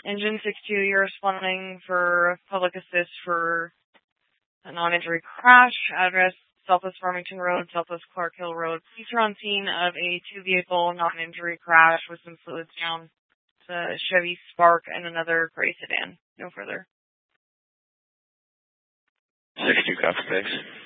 Engine 62, you're responding for public assist for a non-injury crash. Address Southwest Farmington Road, Southwest Clark Hill Road. Police are on scene of a two-vehicle non-injury crash with some fluids down. It's a Chevy Spark and another gray sedan. No further. 62 copy, thanks.